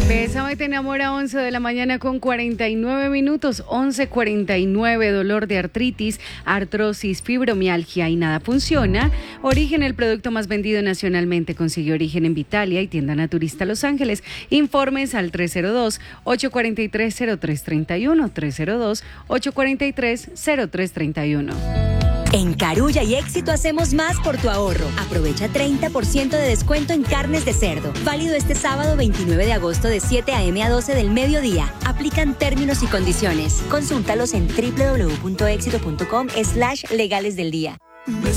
Bésame te enamora, 11 de la mañana con 49 minutos, 11:49. Dolor de artritis, artrosis, fibromialgia y nada funciona. Origen, el producto más vendido nacionalmente. Consigue Origen en Vitalia y tienda Naturista Los Ángeles. Informes al 302-843-0331, 302-843-0331. En Carulla y Éxito hacemos más por tu ahorro. Aprovecha 30% de descuento en carnes de cerdo. Válido este sábado 29 de agosto de 7 a.m. a 12 del mediodía. Aplican términos y condiciones. Consúltalos en www.éxito.com/legales del día.